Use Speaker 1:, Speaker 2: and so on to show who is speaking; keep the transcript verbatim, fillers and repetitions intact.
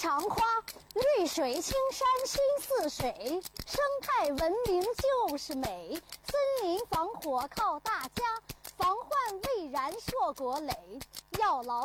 Speaker 1: 常花，绿水青山新似水，生态文明就是美。森林防火靠大家，防患未然硕果累。要牢